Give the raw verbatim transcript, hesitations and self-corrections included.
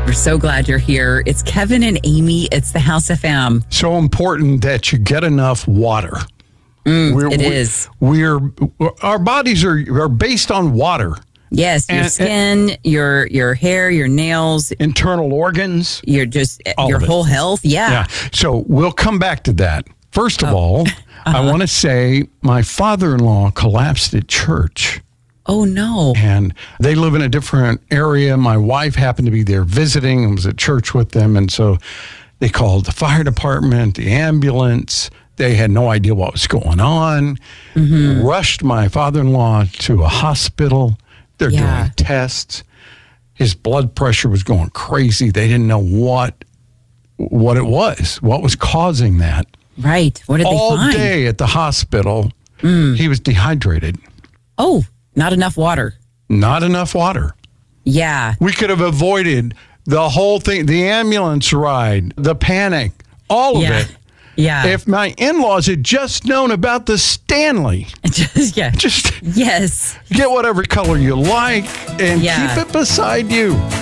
We're so glad you're here. It's Kevin and Amy. It's the House F M. So important that you get enough water. Mm, we're, it we're, is. We're, our bodies are, are based on water. Yes, your And- skin, your your hair, your nails, Internal organs. your just All your of it. whole health. Yeah. Yeah. So we'll come back to that. First of Oh. all, Uh-huh. I want to say my father-in-law collapsed at church. Oh no. And they live in a different area. My wife happened to be there visiting and was at church with them. And so they called the fire department, the ambulance. They had no idea what was going on. Mm-hmm. Rushed my father-in-law to a hospital. They're Yeah. doing tests. His blood pressure was going crazy. They didn't know what what it was, what was causing that. Right. What did All they find? day at the hospital, Mm. he was dehydrated. Oh, not enough water. Not enough water. Yeah. We could have avoided the whole thing, the ambulance ride, the panic, all of Yeah. it. Yeah. If my in-laws had just known about the Stanley, just yeah. just Yes. get whatever color you like and Yeah. keep it beside you.